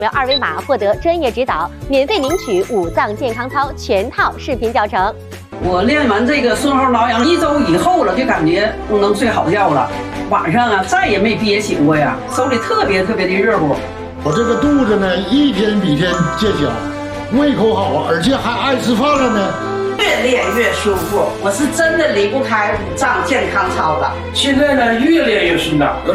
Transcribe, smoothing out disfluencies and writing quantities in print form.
二维码获得专业指导，免费领取五脏健康操全套视频教程。 我练完这个顺后挠痒1周以后了，就感觉能睡好觉了，晚上啊再也没憋醒过呀，手里特别的热乎。 我这个肚子呢，一天比一天见小，胃口好，而且还爱吃饭了呢。 越练越舒服，我是真的离不开五脏健康操了。 现在呢，越练越顺畅。